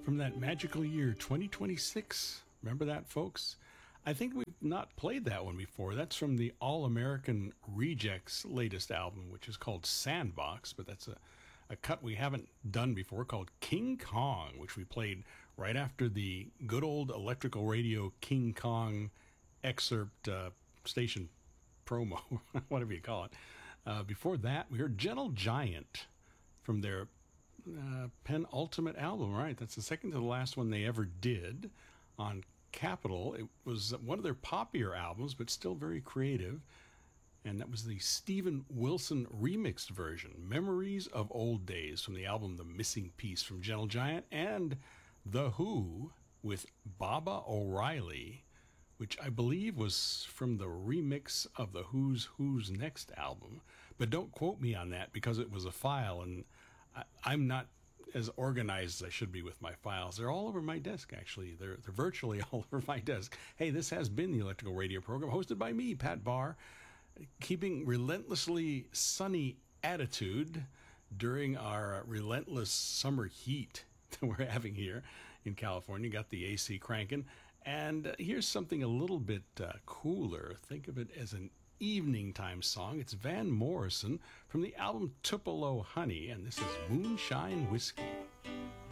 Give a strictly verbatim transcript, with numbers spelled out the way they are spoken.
from that magical year twenty twenty-six. Remember that, folks? I think we've not played that one before. That's from the All American Rejects latest album, which is called Sandbox, but that's a, a cut we haven't done before called King Kong, which we played right after the good old Electrical Radio King Kong excerpt uh, station promo, whatever you call it. Uh, before that, we heard Gentle Giant from their uh, penultimate album, right? That's the second to the last one they ever did on Capitol. It was one of their poppier albums, but still very creative. And that was the Steven Wilson remixed version, Memories of Old Days, from the album The Missing Piece from Gentle Giant, and The Who with Baba O'Reilly, which I believe was from the remix of the Who's Who's Next album. But don't quote me on that because it was a file, and I, I'm not as organized as I should be with my files. They're all over my desk, actually. They're, they're virtually all over my desk. Hey, this has been the Electrical Radio program, hosted by me, Pat Barr, keeping relentlessly sunny attitude during our relentless summer heat that we're having here in California. Got the A C cranking. And uh, here's something a little bit uh, cooler. Think of it as an evening time song. It's Van Morrison from the album Tupelo Honey, and this is Moonshine Whiskey.